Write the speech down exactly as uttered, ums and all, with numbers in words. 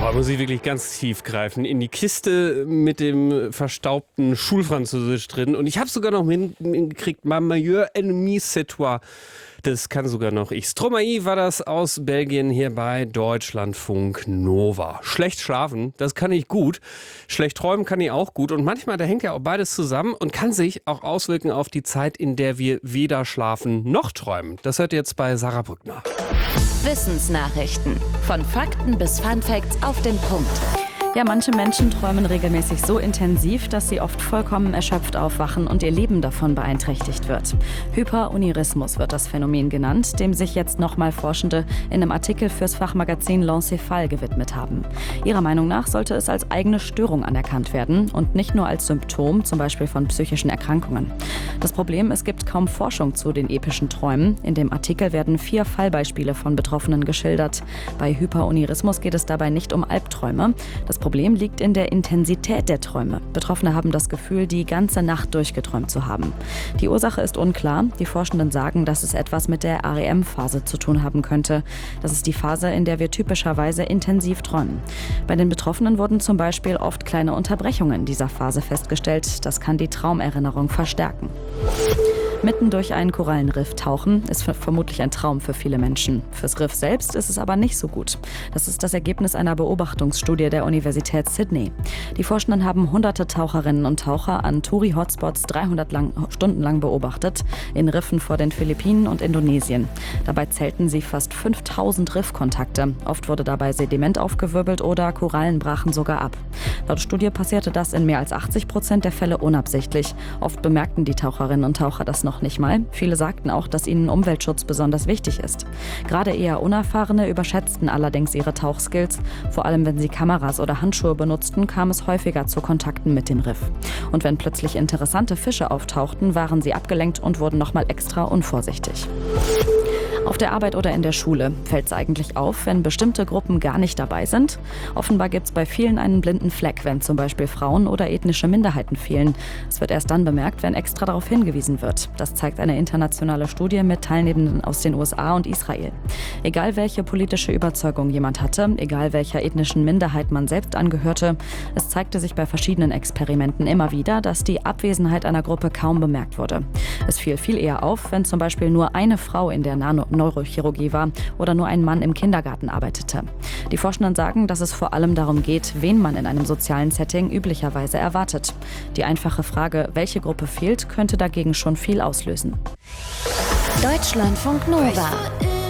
Boah, muss ich wirklich ganz tief greifen. In die Kiste mit dem verstaubten Schulfranzösisch drin. Und ich habe sogar noch hingekriegt, ma meilleur ennemi c'est toi. Das kann sogar noch ich. Stromae war das aus Belgien hier bei Deutschlandfunk Nova. Schlecht schlafen, das kann ich gut. Schlecht träumen kann ich auch gut. Und manchmal, da hängt ja auch beides zusammen und kann sich auch auswirken auf die Zeit, in der wir weder schlafen noch träumen. Das hört ihr jetzt bei Sarah Brückner. Wissensnachrichten. Von Fakten bis Funfacts auf den Punkt. Ja, manche Menschen träumen regelmäßig so intensiv, dass sie oft vollkommen erschöpft aufwachen und ihr Leben davon beeinträchtigt wird. Hyperonirismus wird das Phänomen genannt, dem sich jetzt nochmal Forschende in einem Artikel fürs Fachmagazin L'Encéphale gewidmet haben. Ihrer Meinung nach sollte es als eigene Störung anerkannt werden und nicht nur als Symptom, zum Beispiel von psychischen Erkrankungen. Das Problem, es gibt kaum Forschung zu den epischen Träumen. In dem Artikel werden vier Fallbeispiele von Betroffenen geschildert. Bei Hyperonirismus geht es dabei nicht um Albträume. Das Problem liegt in der Intensität der Träume. Betroffene haben das Gefühl, die ganze Nacht durchgeträumt zu haben. Die Ursache ist unklar. Die Forschenden sagen, dass es etwas mit der R E M-Phase zu tun haben könnte. Das ist die Phase, in der wir typischerweise intensiv träumen. Bei den Betroffenen wurden zum Beispiel oft kleine Unterbrechungen dieser Phase festgestellt. Das kann die Traumerinnerung verstärken. Mitten durch einen Korallenriff tauchen ist vermutlich ein Traum für viele Menschen. Fürs Riff selbst ist es aber nicht so gut. Das ist das Ergebnis einer Beobachtungsstudie der Universität Sydney. Die Forschenden haben hunderte Taucherinnen und Taucher an Touri-Hotspots dreihundert lang, Stunden lang beobachtet, in Riffen vor den Philippinen und Indonesien. Dabei zählten sie fast fünftausend Riffkontakte. Oft wurde dabei Sediment aufgewirbelt oder Korallen brachen sogar ab. Laut Studie passierte das in mehr als achtzig Prozent der Fälle unabsichtlich. Oft bemerkten die Taucherinnen und Taucher das noch nicht mal. Viele sagten auch, dass ihnen Umweltschutz besonders wichtig ist. Gerade eher Unerfahrene überschätzten allerdings ihre Tauchskills. Vor allem, wenn sie Kameras oder Handschuhe benutzten, kam es häufiger zu Kontakten mit dem Riff. Und wenn plötzlich interessante Fische auftauchten, waren sie abgelenkt und wurden nochmal extra unvorsichtig. Auf der Arbeit oder in der Schule fällt es eigentlich auf, wenn bestimmte Gruppen gar nicht dabei sind. Offenbar gibt es bei vielen einen blinden Fleck, wenn zum Beispiel Frauen oder ethnische Minderheiten fehlen. Es wird erst dann bemerkt, wenn extra darauf hingewiesen wird. Das zeigt eine internationale Studie mit Teilnehmenden aus den U S A und Israel. Egal welche politische Überzeugung jemand hatte, egal welcher ethnischen Minderheit man selbst angehörte, es zeigte sich bei verschiedenen Experimenten immer wieder, dass die Abwesenheit einer Gruppe kaum bemerkt wurde. Es fiel viel eher auf, wenn zum Beispiel nur eine Frau in der Nano Neurochirurgie war oder nur ein Mann im Kindergarten arbeitete. Die Forschenden sagen, dass es vor allem darum geht, wen man in einem sozialen Setting üblicherweise erwartet. Die einfache Frage, welche Gruppe fehlt, könnte dagegen schon viel auslösen. Deutschlandfunk Nova.